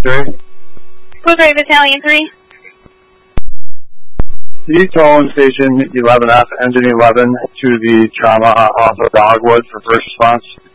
3. Bluegrave Battalion 3. Can you tone Station 11F, Engine 11 to the trauma off of Dogwood for first response?